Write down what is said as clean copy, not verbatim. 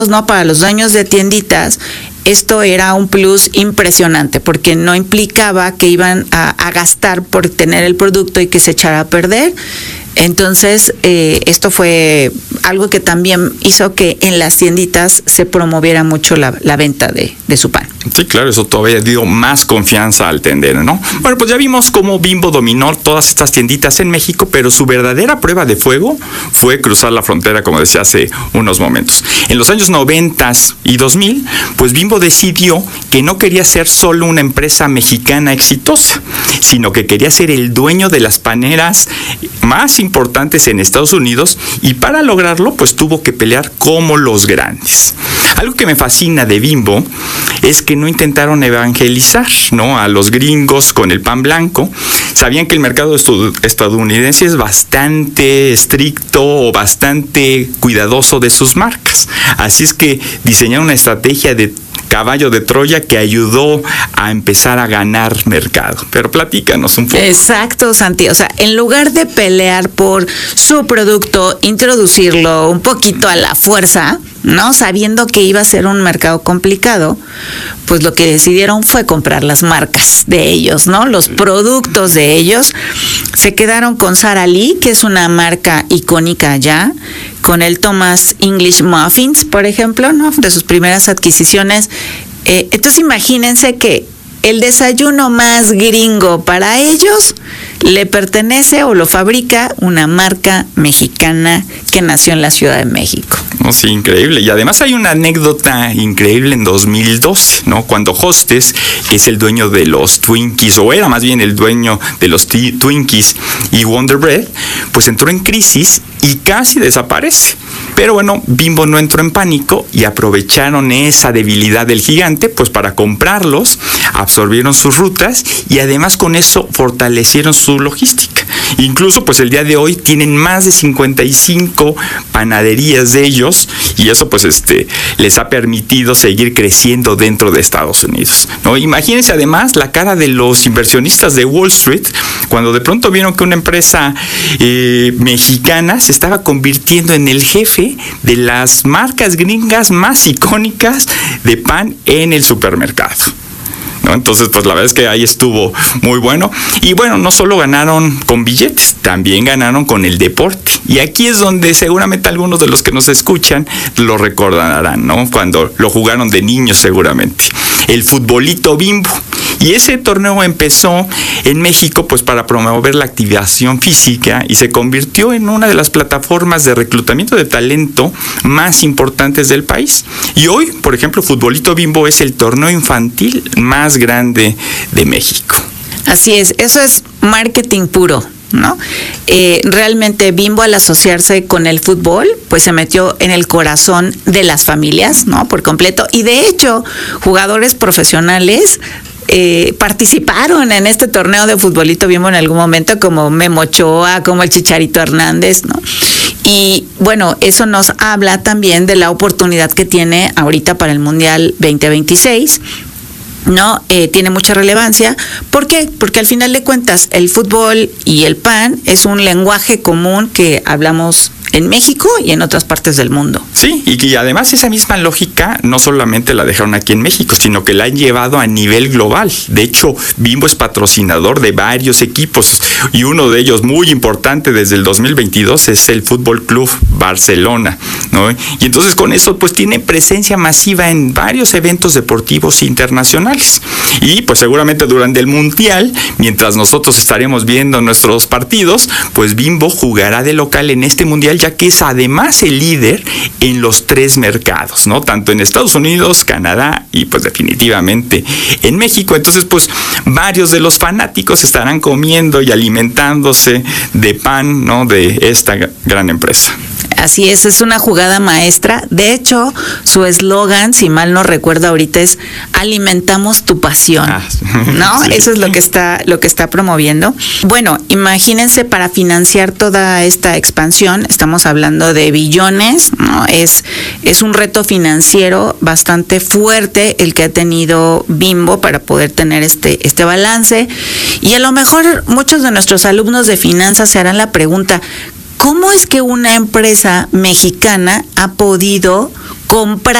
¿no? Para los dueños de tienditas, esto era un plus impresionante porque no implicaba que iban a gastar por tener el producto y que se echara a perder. Entonces, esto fue algo que también hizo que en las tienditas se promoviera mucho la venta de su pan. Sí, claro, eso todavía dio más confianza al tendero, ¿no? Bueno, pues ya vimos cómo Bimbo dominó todas estas tienditas en México, pero su verdadera prueba de fuego fue cruzar la frontera, como decía hace unos momentos. En los años 90 y 2000, pues Bimbo decidió que no quería ser solo una empresa mexicana exitosa, sino que quería ser el dueño de las paneras más importantes en Estados Unidos, y para lograrlo pues tuvo que pelear como los grandes. Algo que me fascina de Bimbo es que no intentaron evangelizar, ¿no?, a los gringos con el pan blanco. Sabían que el mercado estadounidense es bastante estricto o bastante cuidadoso de sus marcas. Así es que diseñaron una estrategia de caballo de Troya que ayudó a empezar a ganar mercado. Pero platícanos un poco. Exacto, Santi. O sea, en lugar de pelear por su producto, introducirlo un poquito a la fuerza, ¿no?, sabiendo que iba a ser un mercado complicado, pues lo que decidieron fue comprar las marcas de ellos, ¿no? Los productos de ellos. Se quedaron con Sara Lee, que es una marca icónica allá, con el Thomas English Muffins, por ejemplo, ¿no?, de sus primeras adquisiciones. Entonces imagínense que el desayuno más gringo para ellos le pertenece o lo fabrica una marca mexicana que nació en la Ciudad de México. Oh, sí, increíble. Y además hay una anécdota increíble en 2012, ¿no?, cuando Hostess, que es el dueño de los Twinkies, o era más bien el dueño de los Twinkies y Wonder Bread, pues entró en crisis y casi desaparece. Pero bueno, Bimbo no entró en pánico y aprovecharon esa debilidad del gigante pues para comprarlos, absorbieron sus rutas y además con eso fortalecieron su logística. Incluso pues el día de hoy tienen más de 55 panaderías de ellos, y eso pues les ha permitido seguir creciendo dentro de Estados Unidos, ¿no? Imagínense además la cara de los inversionistas de Wall Street cuando de pronto vieron que una empresa mexicana se estaba convirtiendo en el jefe de las marcas gringas más icónicas de pan en el supermercado, ¿no? Entonces, pues la verdad es que ahí estuvo muy bueno. Y bueno, no solo ganaron con billetes, también ganaron con el deporte. Y aquí es donde seguramente algunos de los que nos escuchan lo recordarán, ¿no?, cuando lo jugaron de niños seguramente. El futbolito Bimbo. Y ese torneo empezó en México pues para promover la activación física y se convirtió en una de las plataformas de reclutamiento de talento más importantes del país. Y hoy, por ejemplo, Futbolito Bimbo es el torneo infantil más grande de México. Así es, eso es marketing puro, ¿no? Realmente Bimbo, al asociarse con el fútbol, pues se metió en el corazón de las familias, ¿no?, por completo. Y de hecho, jugadores profesionales participaron en este torneo de Futbolito Bimbo en algún momento, como Memo Ochoa, como el Chicharito Hernández, ¿no? Y bueno, eso nos habla también de la oportunidad que tiene ahorita para el Mundial 2026, ¿no? Tiene mucha relevancia. ¿Por qué? Porque al final de cuentas el fútbol y el pan es un lenguaje común que hablamos en México y en otras partes del mundo. Sí, y que además esa misma lógica no solamente la dejaron aquí en México, sino que la han llevado a nivel global. De hecho, Bimbo es patrocinador de varios equipos y uno de ellos muy importante desde el 2022 es el Fútbol Club Barcelona, ¿no? Y entonces con eso pues tiene presencia masiva en varios eventos deportivos internacionales. Y pues seguramente durante el Mundial, mientras nosotros estaremos viendo nuestros partidos, pues Bimbo jugará de local en este Mundial, ya que es además el líder en los 3 mercados, ¿no? Tanto en Estados Unidos, Canadá y pues definitivamente en México. Entonces pues varios de los fanáticos estarán comiendo y alimentándose de pan, ¿no?, de esta gran empresa. Así es una jugada maestra. De hecho, su eslogan, si mal no recuerdo ahorita, es alimentamos tu pasión, ¿no? Sí. Eso es lo que está promoviendo. Bueno, imagínense, para financiar toda esta expansión, estamos hablando de billones, ¿no? Es un reto financiero bastante fuerte el que ha tenido Bimbo para poder tener este balance. Y a lo mejor muchos de nuestros alumnos de finanzas se harán la pregunta: ¿cómo es que una empresa mexicana ha podido comprar